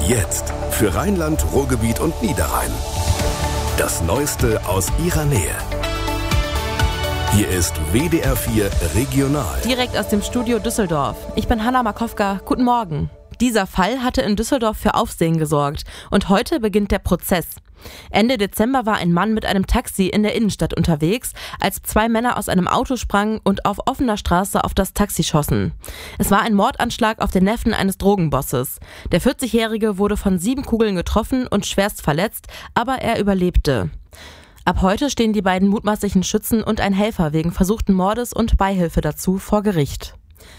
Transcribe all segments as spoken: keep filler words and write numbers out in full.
Jetzt für Rheinland, Ruhrgebiet und Niederrhein. Das Neueste aus ihrer Nähe. Hier ist W D R vier Regional. Direkt aus dem Studio Düsseldorf. Ich bin Hanna Markowka. Guten Morgen. Dieser Fall hatte in Düsseldorf für Aufsehen gesorgt. Und heute beginnt der Prozess. Ende Dezember war ein Mann mit einem Taxi in der Innenstadt unterwegs, als zwei Männer aus einem Auto sprangen und auf offener Straße auf das Taxi schossen. Es war ein Mordanschlag auf den Neffen eines Drogenbosses. Der vierzigjährige wurde von sieben Kugeln getroffen und schwerst verletzt, aber er überlebte. Ab heute stehen die beiden mutmaßlichen Schützen und ein Helfer wegen versuchten Mordes und Beihilfe dazu vor Gericht.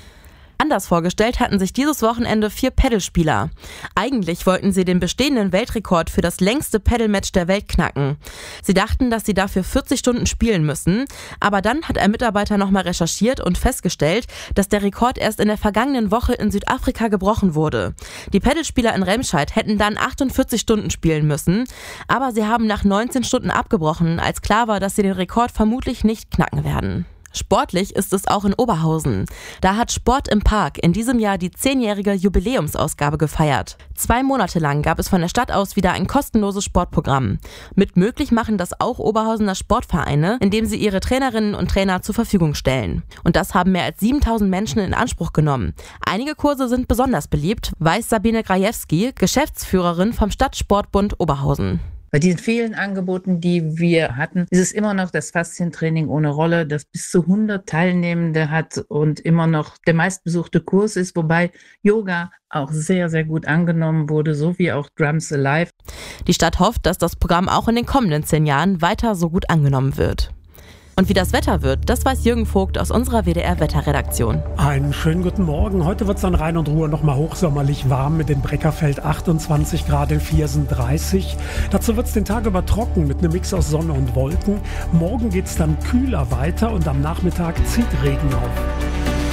Anders vorgestellt hatten sich dieses Wochenende vier Paddelspieler. Eigentlich wollten sie den bestehenden Weltrekord für das längste Paddelmatch der Welt knacken. Sie dachten, dass sie dafür vierzig Stunden spielen müssen, aber dann hat ein Mitarbeiter nochmal recherchiert und festgestellt, dass der Rekord erst in der vergangenen Woche in Südafrika gebrochen wurde. Die Paddelspieler in Remscheid hätten dann achtundvierzig Stunden spielen müssen, aber sie haben nach neunzehn Stunden abgebrochen, als klar war, dass sie den Rekord vermutlich nicht knacken werden. Sportlich ist es auch in Oberhausen. Da hat Sport im Park in diesem Jahr die zehnjährige Jubiläumsausgabe gefeiert. Zwei Monate lang gab es von der Stadt aus wieder ein kostenloses Sportprogramm. Mit möglich machen das auch Oberhausener Sportvereine, indem sie ihre Trainerinnen und Trainer zur Verfügung stellen. Und das haben mehr als siebentausend Menschen in Anspruch genommen. Einige Kurse sind besonders beliebt, weiß Sabine Grajewski, Geschäftsführerin vom Stadtsportbund Oberhausen. Bei diesen vielen Angeboten, die wir hatten, ist es immer noch das Faszientraining ohne Rolle, das bis zu hundert Teilnehmende hat und immer noch der meistbesuchte Kurs ist, wobei Yoga auch sehr, sehr gut angenommen wurde, so wie auch Drums Alive. Die Stadt hofft, dass das Programm auch in den kommenden zehn Jahren weiter so gut angenommen wird. Und wie das Wetter wird, das weiß Jürgen Vogt aus unserer W D R-Wetterredaktion. Einen schönen guten Morgen. Heute wird es an Rhein und Ruhr nochmal hochsommerlich warm mit den Breckerfeld achtundzwanzig Grad, in Viersen dreißig. Dazu wird es den Tag über trocken mit einem Mix aus Sonne und Wolken. Morgen geht es dann kühler weiter und am Nachmittag zieht Regen auf.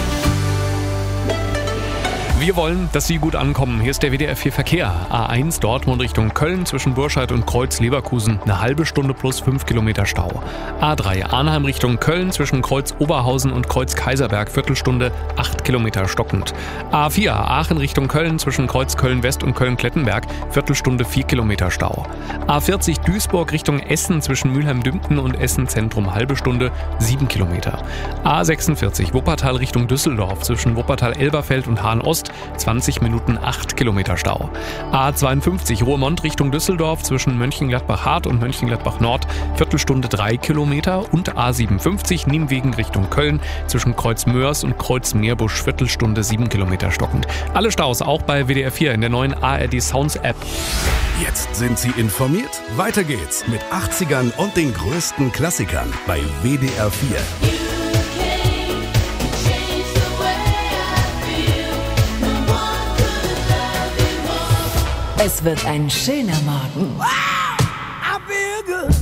Wir wollen, dass Sie gut ankommen. Hier ist der W D R vier Verkehr. A eins Dortmund Richtung Köln zwischen Burscheid und Kreuz-Leverkusen. Eine halbe Stunde plus fünf Kilometer Stau. A drei Arnheim Richtung Köln zwischen Kreuz-Oberhausen und Kreuz-Kaiserberg. Viertelstunde, acht Kilometer stockend. A vier Aachen Richtung Köln zwischen Kreuz-Köln-West und Köln-Klettenberg. Viertelstunde, vier Kilometer Stau. A vierzig Duisburg Richtung Essen zwischen Mülheim-Dümpten und Essen-Zentrum. Halbe Stunde, sieben Kilometer. A sechsundvierzig Wuppertal Richtung Düsseldorf zwischen Wuppertal-Elberfeld und Hahn-Ost. zwanzig Minuten, acht Kilometer Stau. A zweiundfünfzig Ruhrmond Richtung Düsseldorf zwischen Mönchengladbach-Hart und Mönchengladbach-Nord. Viertelstunde, drei Kilometer. Und A siebenundfünfzig Nienwegen Richtung Köln zwischen Kreuz-Mörs und Kreuz-Meerbusch. Viertelstunde, sieben Kilometer stockend. Alle Staus auch bei W D R vier in der neuen A R D Sounds App. Jetzt sind Sie informiert. Weiter geht's mit achtzigern und den größten Klassikern bei W D R vier. Es wird ein schöner Morgen. Wow, I feel good.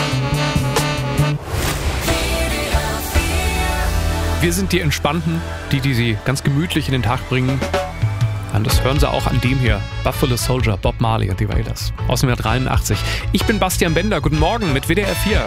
Wir sind die Entspannten, die, die Sie ganz gemütlich in den Tag bringen. Und das hören Sie auch an dem hier. Buffalo Soldier, Bob Marley und die Wailers. Aus dem Jahr dreiundachtzig. Ich bin Bastian Bender. Guten Morgen mit W D R vier.